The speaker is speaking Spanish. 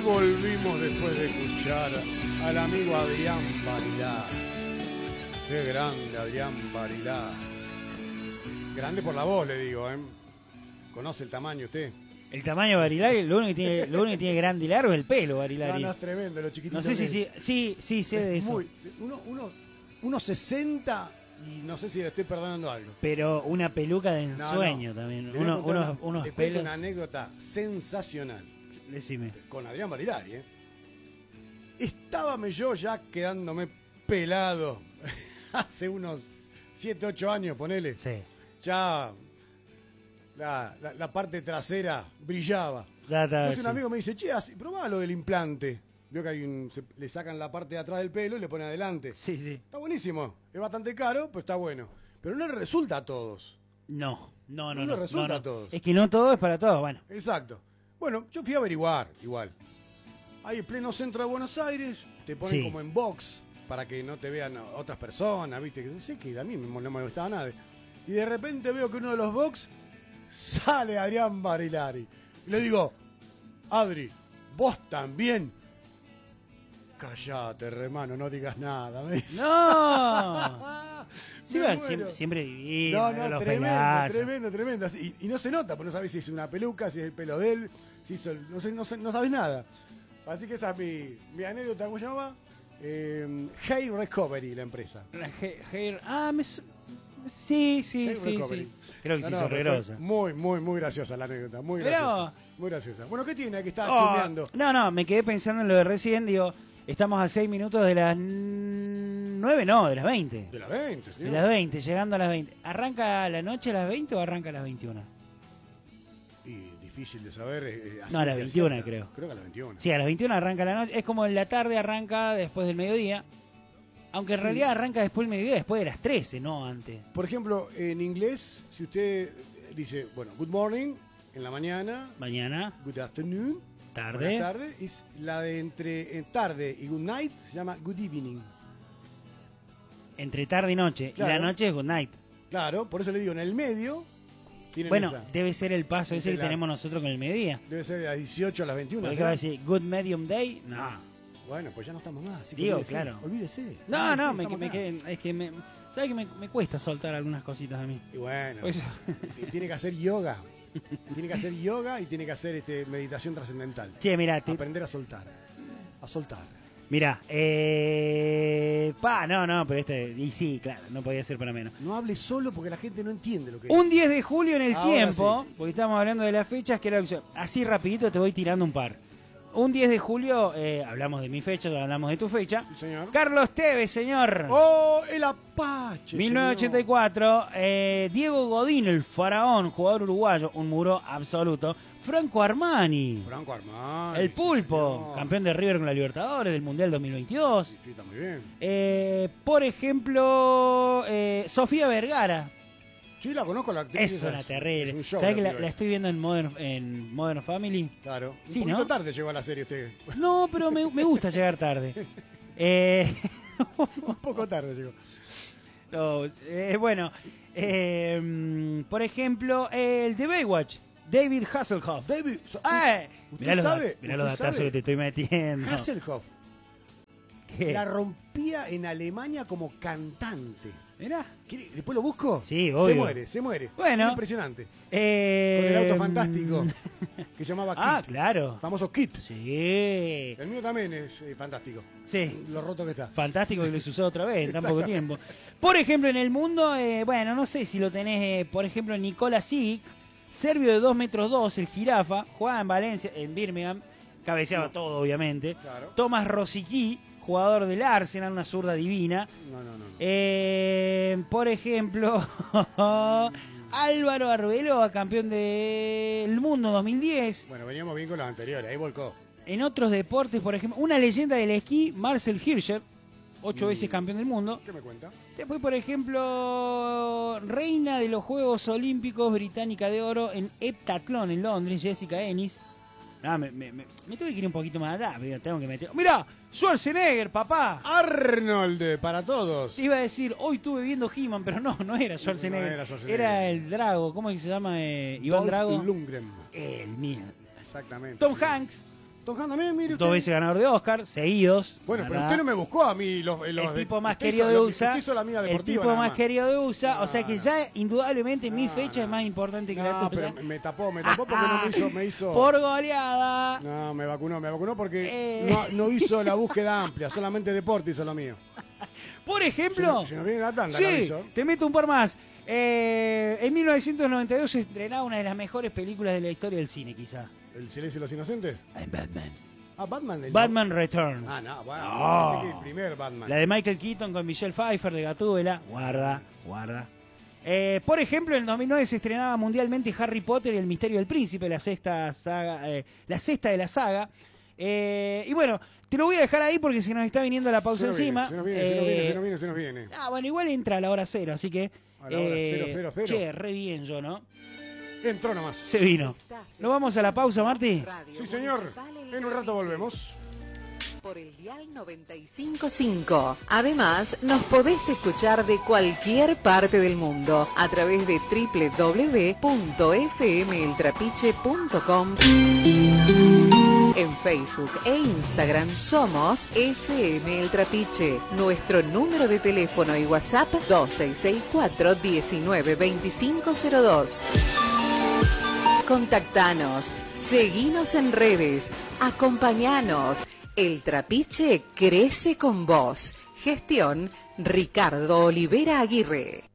volvimos después de escuchar al amigo Adrián Barilá. Qué grande Adrián Barilá. Grande por la voz, le digo, ¿eh? ¿Conoce el tamaño usted? El tamaño de Barilari, lo único que tiene grande y largo es el pelo, Barilari. No, es tremendo, lo chiquitito. No sé si sé de eso. Uno 60 y no sé si le estoy perdonando algo. Pero una peluca de ensueño también. Unos le cuento pelos. una anécdota sensacional. Decime. Con Adrián Barilari, ¿eh? Estábame yo ya quedándome pelado hace unos 7, 8 años, ponele. Sí. Ya la parte trasera brillaba. Entonces un amigo me dice, che, probá lo del implante. Vio que hay le sacan la parte de atrás del pelo y le ponen adelante. Sí, sí. Está buenísimo. Es bastante caro, pero está bueno. Pero no le resulta a todos. No le resulta a todos. Es que no todo es para todos, bueno. Exacto. Bueno, yo fui a averiguar, igual. Ahí en pleno centro de Buenos Aires, te ponen como en box para que no te vean otras personas, ¿viste? Que sé que a mí no me gustaba nada. Y de repente veo que uno de los box sale Adrián Barilari. Y le digo, Adri, ¿vos también? Callate, hermano, no digas nada. Me dice. ¡No! siempre divino. No, tremendo. Y no se nota, porque no sabes si es una peluca, si es el pelo de él, si hizo no sabes nada. Así que esa es mi anécdota, ¿cómo se llamaba? Hair Recovery, la empresa. Hair, sí. Creo que se hizo regrosa. Muy graciosa la anécdota, muy graciosa. Bueno, ¿qué tiene que estar chusmeando? No, me quedé pensando en lo de recién, digo, estamos a 6 minutos de las 9, no, de las 20. De las 20, sí. De las 20, llegando a las 20. ¿Arranca la noche a las 20 o arranca a las 21? Y difícil de saber. No, a las 21 creo. Creo que a las 21. Sí, a las 21 arranca la noche. Es como en la tarde arranca después del mediodía. Aunque en realidad arranca después del mediodía, después de las 13, no antes. Por ejemplo, en inglés, si usted dice, bueno, good morning, en la mañana. Mañana. Good afternoon. Tarde. Buenas tardes. Y la de entre tarde y good night se llama good evening. Entre tarde y noche. Claro. Y la noche es good night. Claro, por eso le digo, en el medio. Bueno, debe ser el paso ese que tenemos nosotros con el mediodía. Debe ser de las 18 a las 21. ¿Qué va a decir? Good medium day. No. Bueno, pues ya no estamos más. Así que digo, claro. Olvídese. No, es que ¿sabes que me cuesta soltar algunas cositas a mí? Y bueno, pues, tiene que hacer yoga. Tiene que hacer yoga y tiene que hacer meditación trascendental. Che, mirá. Aprender a soltar. A soltar. Mirá, pero y sí, claro, no podía ser para menos. No hables solo porque la gente no entiende lo que Un 10 de julio en el tiempo, sí. Porque estamos hablando de las fechas, que era así rapidito te voy tirando un par. Un 10 de julio, hablamos de mi fecha, hablamos de tu fecha. Sí, señor. Carlos Tevez, señor. ¡Oh, el Apache! 1984. Diego Godín, el faraón, jugador uruguayo, un muro absoluto. Franco Armani. El Pulpo, señor. Campeón de River con la Libertadores del Mundial 2022. Sí, está muy bien. Por ejemplo, Sofía Vergara. Sí, la conozco, la actriz. Es una terrible. ¿Sabes que la estoy viendo en Modern Family? Claro. Sí, un poquito tarde llegó a la serie usted. No, pero me gusta llegar tarde. Un poco tarde llegó. No, bueno, por ejemplo, el de Baywatch, David Hasselhoff. Mirá los datazos que te estoy metiendo. Hasselhoff. ¿Qué? La rompía en Alemania como cantante. Mirá. ¿Después lo busco? Sí, obvio. Se muere. Bueno. Impresionante. Con el auto fantástico que llamaba Kit. Ah, claro. Famoso Kit. Sí. El mío también es fantástico. Sí. Lo roto que está. Fantástico que lo usó otra vez en tan poco tiempo. Por ejemplo, en el mundo, bueno, no sé si lo tenés, por ejemplo, Nikola Sigic, serbio de 2 metros 2, el jirafa, jugaba en Valencia, en Birmingham, cabeceaba todo, obviamente. Claro. Tomás Rosicky, jugador del Arsenal, una zurda divina. No. Por ejemplo, Álvaro Arbeloa, campeón del mundo 2010. Bueno, veníamos bien con los anteriores, ahí volcó. En otros deportes, por ejemplo, una leyenda del esquí, Marcel Hirscher, 8 veces campeón del mundo. ¿Qué me cuenta? Después, por ejemplo, reina de los Juegos Olímpicos británica de oro en heptatlón en Londres, Jessica Ennis. No, me tuve que ir un poquito más allá, pero tengo que meter... ¡Mirá! ¡Schwarzenegger, papá! ¡Arnold! Para todos. Iba a decir, hoy estuve viendo He-Man, pero no era Schwarzenegger. No era Schwarzenegger. Era el Drago, ¿cómo es que se llama? Iván Drago. Lundgren. El mío. Exactamente. Tom Hanks, Tom Hanks también, mire usted. 2 veces ganador de Oscar, seguidos. Bueno, pero ¿verdad? usted no me buscó a mí los El de- tipo más usted querido hizo- de usted USA. hizo la mía El deportiva tipo nada más querido de USA. O sea que No, ya, indudablemente, mi No, fecha es no. más importante que la No, tuya. pero me tapó porque no me hizo... Por goleada. No, me vacunó porque Eh. no hizo la búsqueda amplia, solamente deporte hizo lo mío. Por ejemplo. Si nos viene la tanda, Sí, la aviso. te meto un par más. En 1992 se estrenaba una de las mejores películas de la historia del cine, quizá. ¿El silencio de los inocentes? Batman. Ah, Batman. Batman Returns. Ah, no, bueno, No. pensé que el primer Batman. La de Michael Keaton con Michelle Pfeiffer de Gatúbela. Guarda. Por ejemplo, en el 2009 se estrenaba mundialmente Harry Potter y el misterio del príncipe, la sexta de la saga. Y bueno, te lo voy a dejar ahí porque se nos está viniendo la pausa encima. Se nos viene. Ah, bueno, igual entra a la hora 0, así que... A la hora 0:00. Che, re bien yo, ¿no? Entró nomás. Se vino. ¿Nos vamos a la pausa, Marti? Sí, señor. En un rato volvemos. Por el dial 95.5. Además, nos podés escuchar de cualquier parte del mundo a través de www.fmeltrapiche.com. En Facebook e Instagram somos FM El Trapiche. Nuestro número de teléfono y WhatsApp 2664 192502. Contactanos, seguinos en redes, acompañanos. El Trapiche crece con vos. Gestión Ricardo Olivera Aguirre.